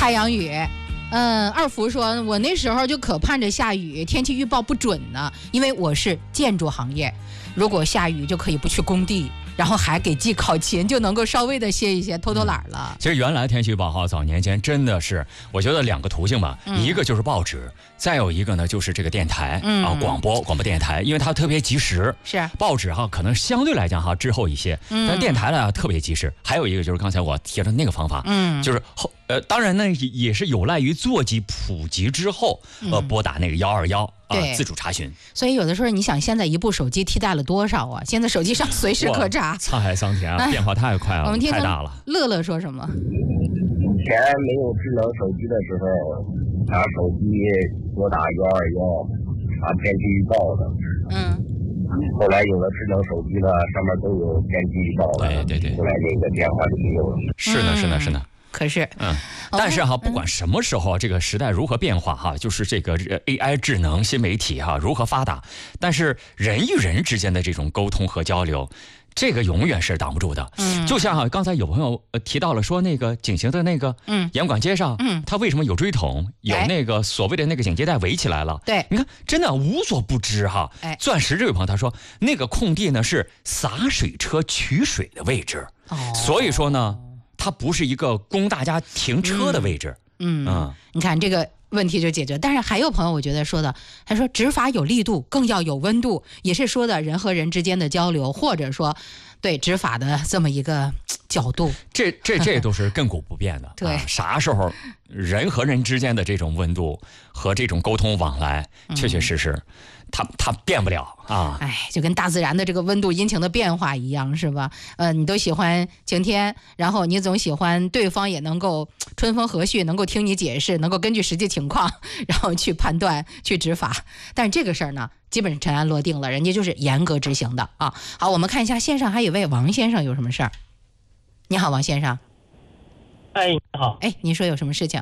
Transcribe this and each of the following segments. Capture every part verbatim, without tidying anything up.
太阳雨。嗯，二福说，我那时候就可盼着下雨，天气预报不准呢，因为我是建筑行业，如果下雨就可以不去工地，然后还给记考勤，就能够稍微的歇一歇，偷偷懒了、嗯。 其实原来天气预报哈，早年间真的是，我觉得两个途径吧、嗯，一个就是报纸，再有一个呢就是这个电台、嗯、啊，广播广播电台，因为它特别及时。 是报纸哈，可能相对来讲哈滞后一些，嗯、但电台呢特别及时。还有一个就是刚才我提的那个方法，嗯，就是后呃，当然呢也是有赖于座机普及之后，呃，拨打那个幺二幺。啊，自主查询。 所以有的时候你想，现在一部手机替代了多少啊？现在手机上随时可查。 沧海桑田啊，变化太快了， 我们听太大了。 乐乐说什么？ 以前没有智能手机的时候，拿手机拨打幺二幺，查天气预报的。 嗯。 后来有了智能手机了，上面都有天气预报了。 对对对。 后来那个电话就没有了。 是呢，是呢，是呢。 可是， 嗯，但是哈，不管什么时候，这个时代如何变化哈，就是这个 A I 智能新媒体哈如何发达，但是人与人之间的这种沟通和交流，这个永远是挡不住的。嗯，就像哈刚才有朋友提到了说那个景行的那个嗯严管街上，嗯，他为什么有锥桶，有那个所谓的那个警戒带围起来了？ 对， 你看真的无所不知哈。 哎， 钻石这位朋友他说那个空地呢是洒水车取水的位置，哦，所以说呢。它不是一个供大家停车的位置。 嗯，嗯你看这个问题就解决。但是还有朋友我觉得说的，他说执法有力度，更要有温度，也是说的人和人之间的交流，或者说对执法的这么一个角度。 这这这都是亘古不变的。 对、 啊，啥时候人和人之间的这种温度和这种沟通往来，确确实实。嗯它它变不了啊！ 哎，就跟大自然的这个温度阴晴的变化一样，是吧？呃，你都喜欢晴天，然后你总喜欢对方也能够春风和煦，能够听你解释，能够根据实际情况，然后去判断、去执法。但是这个事儿呢，基本尘埃落定了，人家就是严格执行的啊。好，我们看一下线上还有一位王先生有什么事儿？你好，王先生。 哎，你好。 哎，您说有什么事情？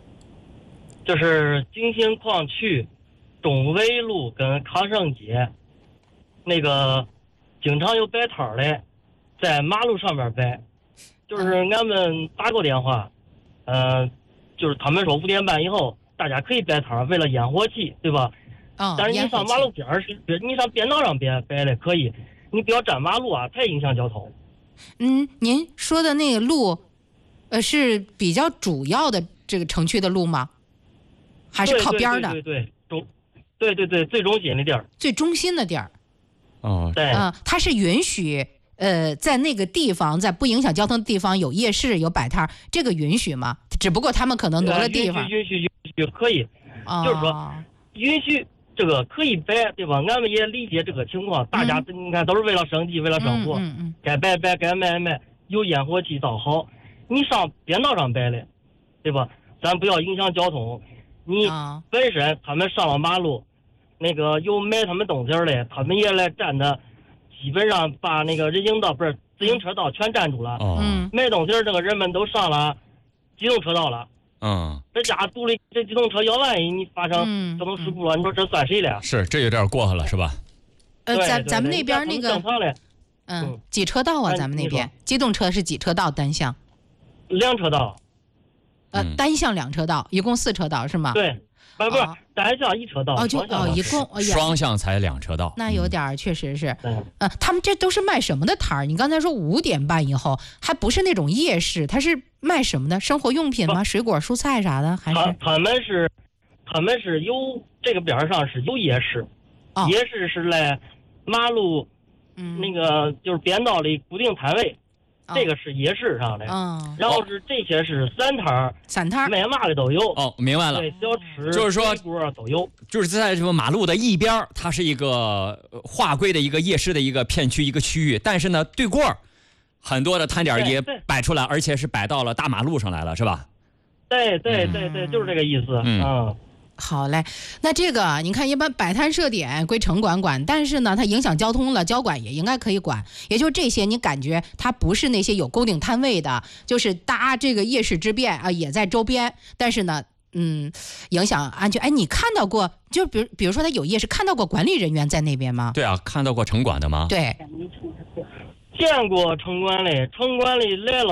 就是金星矿区。东威路跟康胜街，那个经常有摆摊的，在马路上面摆，就是俺们打过电话，呃，就是他们说五点半以后大家可以摆摊，为了烟火气，对吧？ 哦， 但是你上马路边儿是，你上边道上边摆的可以，你不要占马路啊，太影响交通。 嗯，您说的那个路，呃，是比较主要的这个城区的路吗？还是靠边的？ 对对对对。对对对，最中心的地儿， 最中心的地儿， 哦， 对， 啊、呃，它是允许呃在那个地方，在不影响交通的地方有夜市有摆摊，这个允许吗？只不过他们可能挪了地方， 呃、允许允许允许可以， 哦、 就是说允许这个可以摆，对吧？俺们也理解这个情况，大家、嗯、你看都是为了生计，为了生活， 嗯嗯嗯、 该摆摆，该卖卖，有烟火气倒好。你上边道上摆了，对吧？咱不要影响交通。你本身他们上了马路。那个有买他们东西的，他们也来占的，基本上把那个人行道不是自行车道全占住了。 嗯， 买东西这个人们都上了机动车道了。 嗯， 这家堵里这机动车，要万一你发生交通事故了，嗯、你说这算谁的？ 是，这有点过了，是吧？ 呃，咱咱们那边那个，嗯，几车道啊？咱们那边机动车是几车道单向？ 两车道。 呃，嗯、单向两车道，一共四车道是吗？ 对。不不是、哦、单向一车道哦，就哦，一共、哦、 双向才两车道， 那有点确实是， 嗯， 呃，他们这都是卖什么的摊儿？你刚才说五点半以后，还不是那种夜市，他是卖什么的？生活用品吗？水果、蔬菜啥的？还是他他们是，他们是有这个边上是有夜市， 哦、 夜市是在马路， 嗯， 那个就是边道里固定摊位。这个是夜市上的， 嗯， 然后是这些是散摊儿， 散摊儿卖嘛的都有。 哦，明白了。 对，小吃就是说都有， 就是在这个马路的一边，它是一个划归的一个夜市的一个片区一个区域，但是呢，对过很多的摊点也摆出来，而且是摆到了大马路上来了，是吧？ 对对对对，就是这个意思。 嗯。 嗯好嘞，那这个你看，一般摆摊设点归城管管，但是呢，它影响交通了，交管也应该可以管。也就这些，你感觉它不是那些有固定摊位的，就是搭这个夜市之便啊，也在周边，但是呢，嗯，影响安全。哎，你看到过？就比如比如说，他有夜市，看到过管理人员在那边吗？ 对啊，看到过城管的吗？ 对， 见过城管的，城管的来了，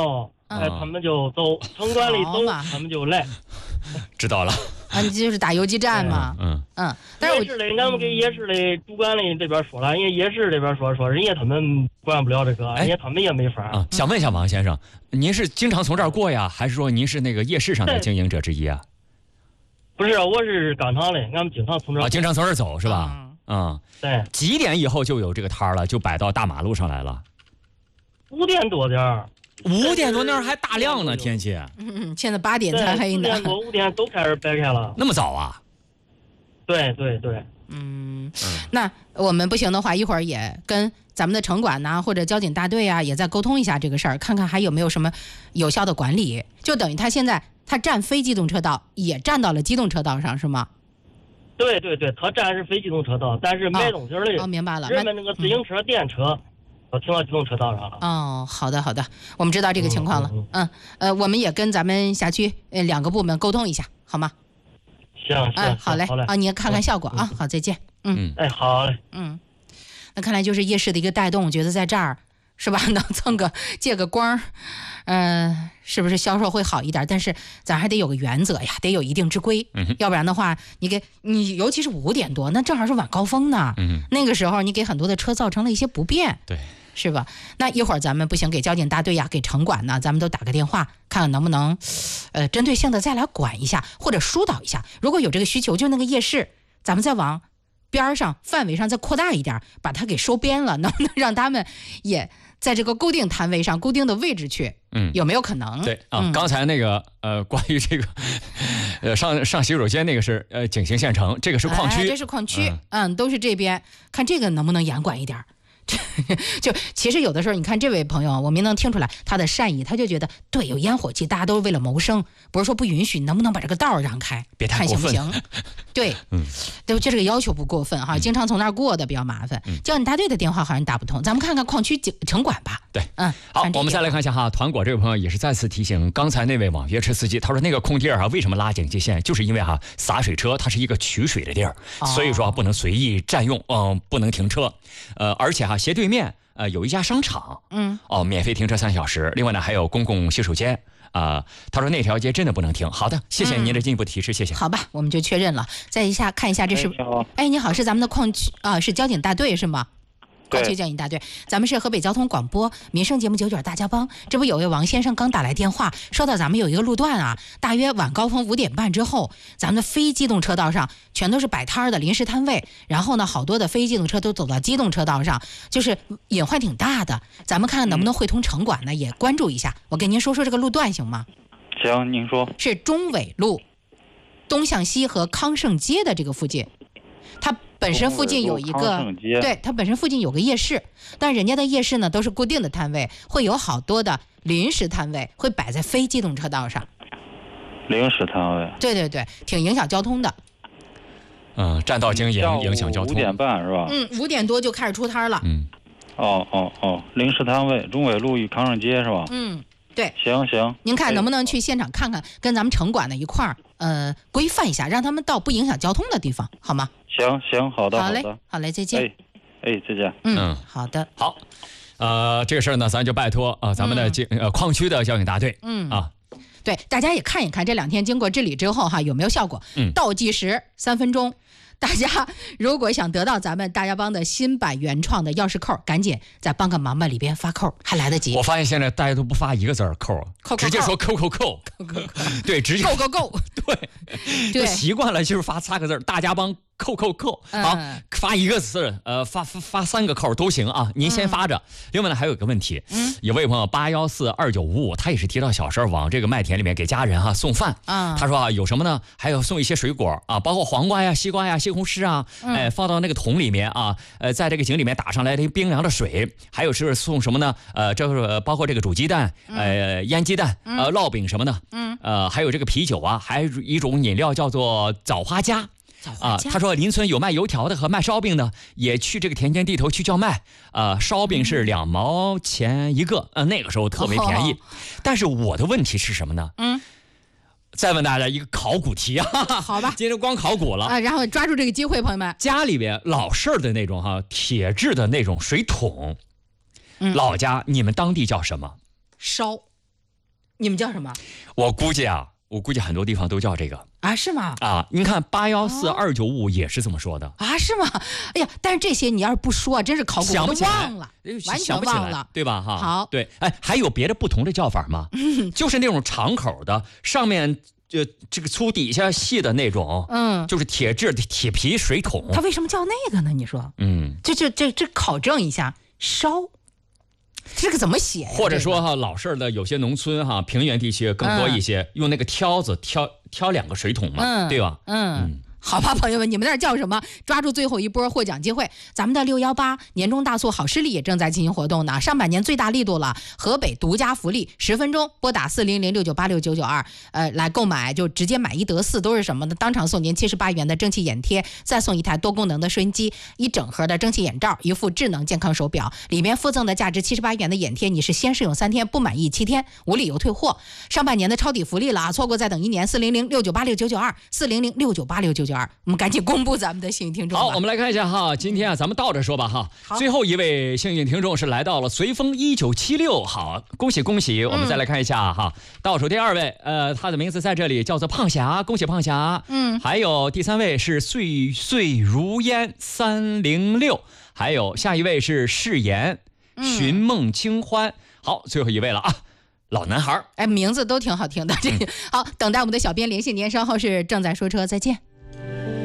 哎，他们就走，城管里走，他们就来。 知道了。 啊，你就是打游击战嘛。 嗯嗯。但是夜市的，俺们给夜市的主管的这边说了，人家夜市这边说说，人家他们管不了这个，人家他们也没法。 啊，想问一下王先生，您是经常从这儿过呀，还是说您是那个夜市上的经营者之一啊？ 不是，我是钢厂的，俺们经常从这儿。 啊，经常从这儿走是吧？嗯。嗯对。 几点以后就有这个摊儿了？就摆到大马路上来了。 五点多点儿。 五点多那儿还大亮呢，天气。 嗯，现在八点才黑呢。 五点多五点都开始摆开了。 那么早啊？ 对对对。 嗯，那我们不行的话，一会儿也跟咱们的城管呐、或者交警大队啊，也再沟通一下这个事儿，看看还有没有什么有效的管理。就等于他现在他占非机动车道，也占到了机动车道上，是吗？ 对对对，他占是非机动车道，但是卖东西的、 哦哦、明白了， 人们那个自行车、嗯、电车。我停到机动车道上了。 哦，好的好的，我们知道这个情况了。嗯, 嗯呃，我们也跟咱们辖区呃两个部门沟通一下，好吗？ 行行、 嗯，好嘞， 好嘞啊，你也看看效果啊。好，再见。嗯， 哎，好嘞。 嗯，那看来就是夜市的一个带动，我觉得在这儿是吧，能蹭个借个光，嗯、呃，是不是销售会好一点？但是咱还得有个原则呀，得有一定之规， 嗯、 要不然的话，你给你尤其是五点多，那正好是晚高峰呢。 嗯， 那个时候你给很多的车造成了一些不便。 对。 是吧？那一会儿咱们不行，给交警大队呀，给城管呢，咱们都打个电话，看看能不能，呃，针对性的再来管一下，或者疏导一下。如果有这个需求，就那个夜市，咱们再往边上范围上再扩大一点，把它给收编了，能不能让他们也在这个固定摊位上、固定的位置去？ 嗯， 有没有可能？ 对啊， 嗯、 刚才那个呃，关于这个呃上上洗手间那个是呃景行县城，这个是矿区， 哎、这是矿区， 嗯, 嗯，都是这边，看这个能不能严管一点。就其实有的时候，你看这位朋友，我们能听出来他的善意，他就觉得对，有烟火气，大家都是为了谋生，不是说不允许，能不能把这个道让开， 别太过分， 看行不行？对， 嗯， 就这个要求不过分哈，经常从那儿过的比较麻烦。交警大队的电话好像打不通，咱们看看矿区警城管吧。 对， 嗯， 好，我们再来看一下哈，团果这位朋友也是再次提醒刚才那位网约车司机，他说那个空地儿啊，为什么拉警戒线？就是因为哈洒水车它是一个取水的地儿， 哦、 所以说不能随意占用，嗯、呃，不能停车，呃，而且哈斜对面。呃，有一家商场， 嗯， 哦，免费停车三小时。另外呢，还有公共洗手间啊、呃。他说那条街真的不能停。好的，谢谢您的进一步提示，嗯、谢谢。 好吧，我们就确认了。再一下看一下，这是哎， 哎，你好，是咱们的矿区啊、呃，是交警大队是吗？矿区对， 交警大队，咱们是河北交通广播民生节目九九大家帮。这不有位王先生刚打来电话，说到咱们有一个路段啊，大约晚高峰五点半之后，咱们的非机动车道上全都是摆摊的临时摊位，然后呢，好多的非机动车都走到机动车道上，就是隐患挺大的。咱们看看能不能汇通城管呢，也关注一下。我跟您说说这个路段行吗？ 行，您说。 是中纬路东向西和康盛街的这个附近。它本身附近有一个，对，它本身附近有个夜市，但人家的夜市呢都是固定的摊位，会有好多的临时摊位会摆在非机动车道上。 临时摊位？ 对对对，挺影响交通的。 嗯，占道经营影响交通。 五点半是吧？ 嗯，五点多就开始出摊了。 嗯， 哦哦哦，临时摊位，中纬路与康盛街是吧？ 嗯，对。 行行， 您看能不能去现场看看，跟咱们城管的一块儿，呃，规范一下，让他们到不影响交通的地方，好吗？ 行行，好的， 好嘞， 好, 好嘞，再见。 哎，哎，再见。 嗯，好的， 好，呃，这个事儿呢，咱就拜托啊、呃，咱们的警、嗯、呃矿区的交警大队， 嗯啊， 对，大家也看一看这两天经过治理之后哈，有没有效果？ 嗯， 倒计时三分钟。大家如果想得到咱们大家帮的新版原创的钥匙扣，赶紧在帮个忙吧里边发扣，还来得及。 我发现现在大家都不发一个字儿扣， 扣扣直接说扣扣扣扣扣扣， 对，直接够够够， 对， 对， 习惯了就是发仨个字儿，大家帮扣扣扣，好， 嗯、 发一个字，呃，发发发三个扣都行啊，您先发着。嗯、另外呢，还有一个问题， 嗯， 有位朋友八幺四二九五五，他也是提到小时候往这个麦田里面给家人哈、啊、送饭啊， 他说啊有什么呢？还有送一些水果啊，包括黄瓜呀、西瓜呀、西红柿啊。哎，放到那个桶里面啊，呃，在这个井里面打上来的冰凉的水，还有是送什么呢？呃，这个包括这个煮鸡蛋，呃，腌鸡蛋，呃，烙饼什么的， 嗯， 呃，还有这个啤酒啊，还有一种饮料叫做枣花家。啊，他说邻村有卖油条的和卖烧饼的，也去这个田间地头去叫卖。啊，烧饼是两毛钱一个，呃，那个时候特别便宜。哦、但是我的问题是什么呢？ 嗯。 再问大家一个考古题啊， 好吧， 今天光考古了啊，然后抓住这个机会，朋友们， 家里边老式的那种哈铁制的那种水桶， 嗯， 老家你们当地叫什么？ 烧， 你们叫什么？ 我估计啊，我估计很多地方都叫这个啊，是吗？ 啊，您看八幺四二九五也是这么说的啊，是吗？哎呀，但是这些你要是不说，真是考古我都忘了，完全忘了， 对吧？哈， 好， 对，哎，还有别的不同的叫法吗？嗯、就是那种长口的，上面就这个粗底下细的那种，嗯，就是铁质的铁皮水桶。 它为什么叫那个呢？你说， 嗯， 这这这这考证一下，烧。这个怎么写呀？ 或者说哈，这个、老式的有些农村哈，平原地区更多一些，嗯、用那个挑子挑挑两个水桶嘛， 嗯、 对吧？ 嗯。嗯好吧，朋友们，你们那儿叫什么？抓住最后一波获奖机会！咱们的六幺八年终大促好视力也正在进行活动呢，上半年最大力度了，河北独家福利，十分钟拨打四零零六九八六九九二，呃，来购买就直接买一得四，都是什么呢？当场送您七十八元的蒸汽眼贴，再送一台多功能的收音机，一整盒的蒸汽眼罩，一副智能健康手表，里面附赠的价值七十八元的眼贴，你是先试用三天，不满意七天，无理由退货。上半年的抄底福利了啊，错过再等一年，四零零六九八六九九二，四零零六九八六九九二，我们赶紧公布咱们的幸运听众。 好，我们来看一下哈，今天啊，咱们倒着说吧哈。最后一位幸运听众是来到了随风一九七六，好，恭喜恭喜！我们再来看一下哈，嗯、倒数第二位，呃，他的名字在这里叫做胖霞，恭喜胖霞。嗯，还有第三位是岁岁如烟三零六，还有下一位是誓言寻梦清欢。好，最后一位了啊。老男孩， 哎，名字都挺好听的。这个、嗯、好，等待我们的小编联系您，稍后是正在说车，再见。